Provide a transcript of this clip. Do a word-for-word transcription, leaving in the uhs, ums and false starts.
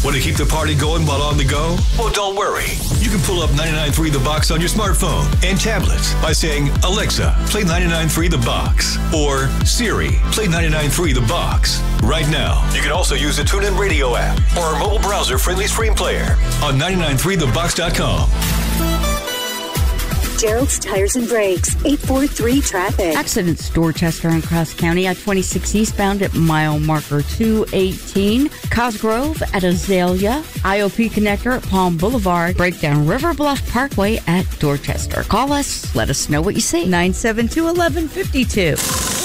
Want to keep the party going while on the go? Well, don't worry. You can pull up ninety-nine point three The Box on your smartphone and tablets by saying, Alexa, play ninety-nine point three The Box. Or, Siri, play ninety-nine point three The Box. Right now, you can also use the TuneIn Radio app or our mobile browser-friendly stream player on ninety-nine point three the box dot com. Gerald's Tires and Brakes, eight forty-three traffic. Accidents Dorchester and Cross County, I twenty-six eastbound at mile marker two eighteen. Cosgrove at Azalea. I O P connector at Palm Boulevard. Breakdown River Bluff Parkway at Dorchester. Call us. Let us know what you see. nine seven two, one one five two.